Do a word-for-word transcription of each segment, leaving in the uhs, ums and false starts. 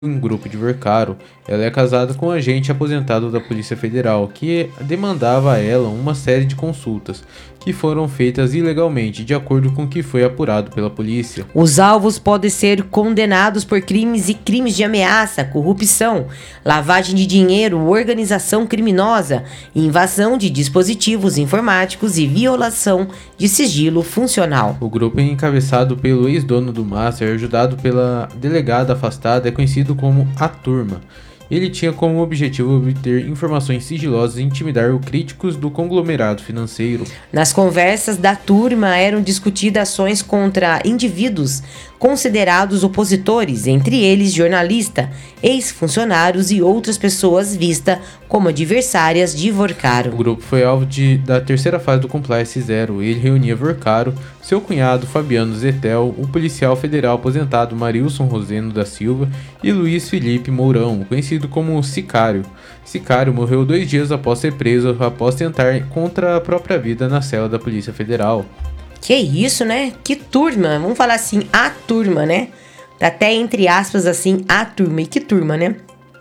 um grupo de Vercaro. Ela é casada com um agente aposentado da Polícia Federal, que demandava a ela uma série de consultas, que foram feitas ilegalmente, de acordo com o que foi apurado pela polícia. Os alvos podem ser condenados por crimes e crimes de ameaça, corrupção, lavagem de dinheiro, organização criminosa, invasão de dispositivos informáticos e violação de sigilo funcional. O grupo é encabeçado pelo ex-dono do Master, ajudado pela delegada afastada, é conhecido como A Turma. Ele tinha como objetivo obter informações sigilosas e intimidar os críticos do conglomerado financeiro. Nas conversas da turma eram discutidas ações contra indivíduos considerados opositores, entre eles jornalistas, ex-funcionários e outras pessoas vistas como adversárias de Vercaro. O grupo foi alvo de, da terceira fase do Compliance Zero. Ele reunia Vercaro, seu cunhado Fabiano Zetel, o policial federal aposentado Marilson Roseno da Silva e Luiz Felipe Mourão, conhecido como Sicário. Sicário morreu dois dias após ser preso após tentar contra a própria vida na cela da Polícia Federal. Que isso, né? Que turma, vamos falar assim, a turma, né? Tá até entre aspas assim, a turma, e que turma, né?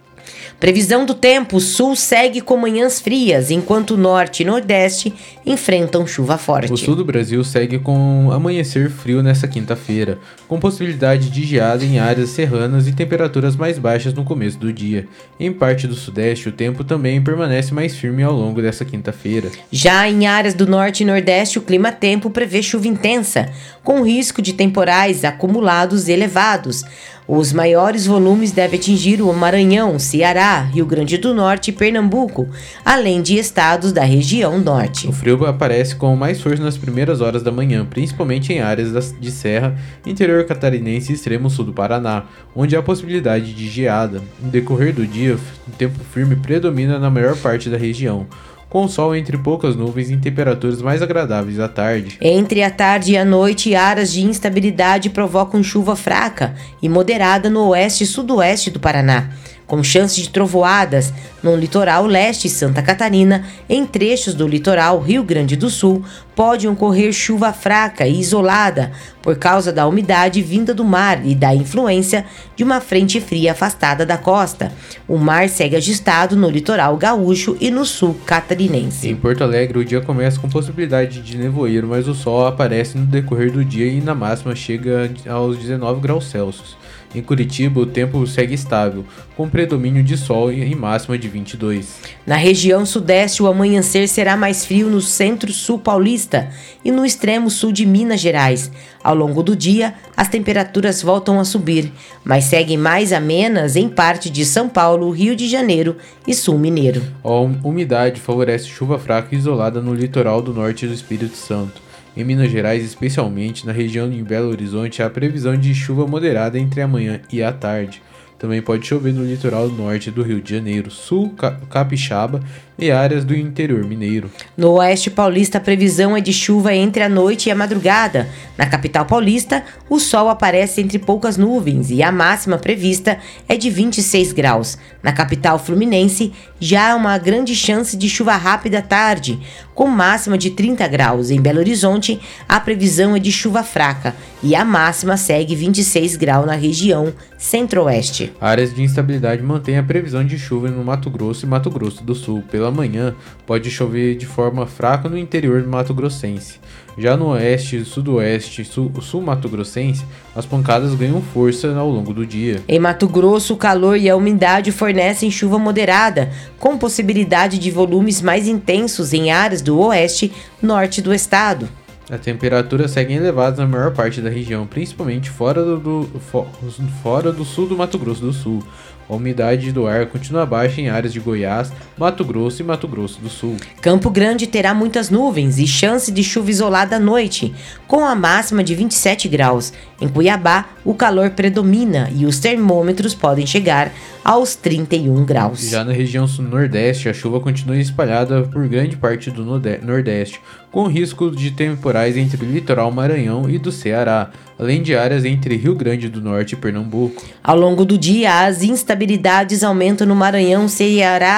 Previsão do tempo, o sul segue com manhãs frias, enquanto o norte e nordeste enfrentam chuva forte. O sul do Brasil segue com amanhecer frio nesta quinta-feira, com possibilidade de geada em áreas serranas e temperaturas mais baixas no começo do dia. Em parte do sudeste, o tempo também permanece mais firme ao longo dessa quinta-feira. Já em áreas do norte e nordeste, o clima-tempo prevê chuva intensa, com risco de temporais acumulados elevados. Os maiores volumes devem atingir o Maranhão, Ceará, Rio Grande do Norte e Pernambuco, além de estados da região norte. O frio aparece com mais força nas primeiras horas da manhã, principalmente em áreas de serra, interior catarinense e extremo sul do Paraná, onde há possibilidade de geada. No decorrer do dia, o tempo firme predomina na maior parte da região, com sol entre poucas nuvens e temperaturas mais agradáveis à tarde. Entre a tarde e a noite, áreas de instabilidade provocam chuva fraca e moderada no oeste e sudoeste do Paraná, com chance de trovoadas no litoral leste e Santa Catarina. Em trechos do litoral Rio Grande do Sul, pode ocorrer chuva fraca e isolada por causa da umidade vinda do mar e da influência de uma frente fria afastada da costa. O mar segue agitado no litoral gaúcho e no sul catarinense. Em Porto Alegre, o dia começa com possibilidade de nevoeiro, mas o sol aparece no decorrer do dia e na máxima chega aos dezenove graus Celsius. Em Curitiba, o tempo segue estável, com predomínio de sol e máxima de vinte e dois. Na região sudeste, o amanhecer será mais frio no centro-sul paulista e no extremo sul de Minas Gerais. Ao longo do dia, as temperaturas voltam a subir, mas seguem mais amenas em parte de São Paulo, Rio de Janeiro e sul mineiro. A umidade favorece chuva fraca e isolada no litoral do norte do Espírito Santo. Em Minas Gerais, especialmente na região de Belo Horizonte, há previsão de chuva moderada entre a manhã e a tarde. Também pode chover no litoral norte do Rio de Janeiro, sul capixaba e áreas do interior mineiro. No oeste paulista, a previsão é de chuva entre a noite e a madrugada. Na capital paulista, o sol aparece entre poucas nuvens e a máxima prevista é de vinte e seis graus. Na capital fluminense, já há uma grande chance de chuva rápida à tarde, com máxima de trinta graus. Em Belo Horizonte, a previsão é de chuva fraca e a máxima segue vinte e seis graus na região centro-oeste. Áreas de instabilidade mantêm a previsão de chuva no Mato Grosso e Mato Grosso do Sul. Pela manhã, pode chover de forma fraca no interior do Mato Grossense. Já no oeste, sudoeste e sul, sul Mato Grossense, as pancadas ganham força ao longo do dia. Em Mato Grosso, o calor e a umidade fornecem chuva moderada, com possibilidade de volumes mais intensos em áreas do oeste e norte do estado. As temperaturas seguem elevadas na maior parte da região, principalmente fora do, do, for, fora do sul do Mato Grosso do Sul. A umidade do ar continua baixa em áreas de Goiás, Mato Grosso e Mato Grosso do Sul. Campo Grande terá muitas nuvens e chance de chuva isolada à noite, com a máxima de vinte e sete graus. Em Cuiabá, o calor predomina e os termômetros podem chegar aos trinta e um graus. Já na região sul-nordeste, a chuva continua espalhada por grande parte do nordeste, com risco de temporais entre o litoral Maranhão e do Ceará, além de áreas entre Rio Grande do Norte e Pernambuco. Ao longo do dia, as instabilidades aumentam no Maranhão, Ceará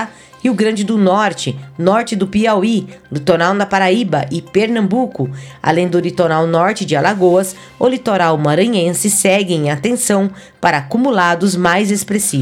Rio Grande do Norte, norte do Piauí, litoral da Paraíba e Pernambuco, além do litoral norte de Alagoas, o litoral maranhense segue em atenção para acumulados mais expressivos.